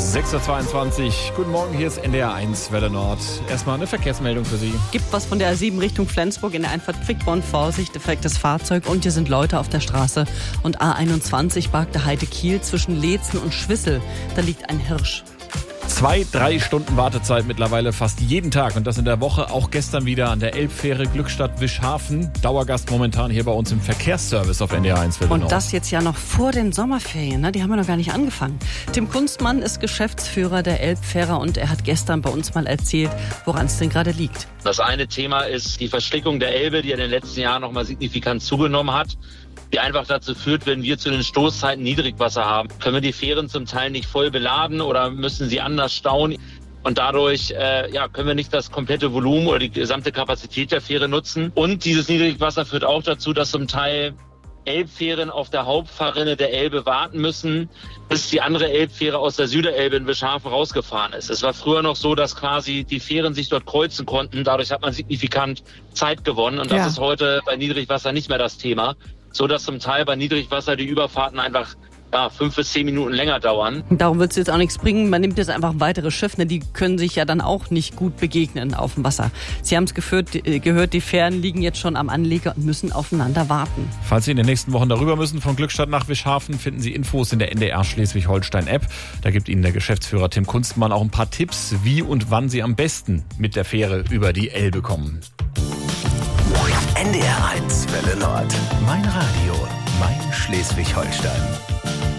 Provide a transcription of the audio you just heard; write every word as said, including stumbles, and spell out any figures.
sechs Uhr zweiundzwanzig. Guten Morgen, hier ist N D R eins Welle Nord. Erstmal eine Verkehrsmeldung für Sie. Gibt was von der A sieben Richtung Flensburg in der Einfahrt Quickborn. Vorsicht, defektes Fahrzeug und hier sind Leute auf der Straße. Und A einundzwanzig Bargte Heide-Kiel zwischen Leetzen und Schwissel. Da liegt ein Hirsch. Zwei, drei Stunden Wartezeit mittlerweile fast jeden Tag und das in der Woche, auch gestern wieder an der Elbfähre Glückstadt-Wischhafen. Dauergast momentan hier bei uns im Verkehrsservice auf N D R eins Welle Nord. Und das jetzt ja noch vor den Sommerferien, ne? Die haben ja noch gar nicht angefangen. Tim Kunstmann ist Geschäftsführer der Elbfähre und er hat gestern bei uns mal erzählt, woran es denn gerade liegt. Das eine Thema ist die Verschlickung der Elbe, die in den letzten Jahren noch mal signifikant zugenommen hat, die einfach dazu führt, wenn wir zu den Stoßzeiten Niedrigwasser haben, können wir die Fähren zum Teil nicht voll beladen oder müssen sie anders stauen. Und dadurch äh, ja, können wir nicht das komplette Volumen oder die gesamte Kapazität der Fähre nutzen. Und dieses Niedrigwasser führt auch dazu, dass zum Teil Elbfähren auf der Hauptfahrrinne der Elbe warten müssen, bis die andere Elbfähre aus der Süderelbe in Wischhafen rausgefahren ist. Es war früher noch so, dass quasi die Fähren sich dort kreuzen konnten. Dadurch hat man signifikant Zeit gewonnen. Und das Ja. ist heute bei Niedrigwasser nicht mehr das Thema. So dass zum Teil bei Niedrigwasser die Überfahrten einfach ja, fünf bis zehn Minuten länger dauern. Darum wird es jetzt auch nichts bringen. Man nimmt jetzt einfach ein weiteres Schiff. Ne? Die können sich ja dann auch nicht gut begegnen auf dem Wasser. Sie haben es gehört, die Fähren liegen jetzt schon am Anleger und müssen aufeinander warten. Falls Sie in den nächsten Wochen darüber müssen, von Glückstadt nach Wischhafen, finden Sie Infos in der N D R Schleswig-Holstein-App. Da gibt Ihnen der Geschäftsführer Tim Kunstmann auch ein paar Tipps, wie und wann Sie am besten mit der Fähre über die Elbe kommen. N D R eins Welle Nord. Mein Radio, mein Schleswig-Holstein.